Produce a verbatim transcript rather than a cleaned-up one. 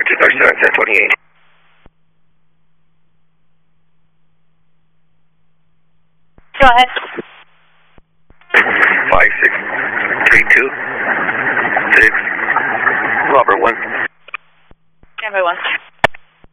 two thirty-seven, ten twenty-eight. Go ahead. Five, six, three, two, six, Robert one. Number one.